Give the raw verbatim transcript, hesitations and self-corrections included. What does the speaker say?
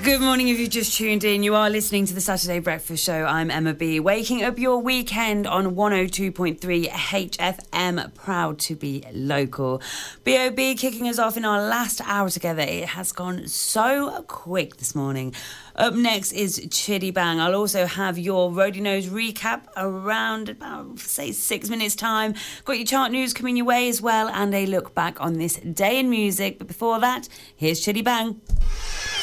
Good morning if you've just tuned in. You are listening to the Saturday Breakfast Show. I'm Emma B, waking up your weekend on one oh two point three H F M, proud to be local. B O B kicking us off in our last hour together. It has gone so quick this morning. Up next is Chiddy Bang. I'll also have your Roadie Nose recap around about, say, six minutes' time. Got your chart news coming your way as well, and a look back on this day in music. But before that, here's Chiddy Bang.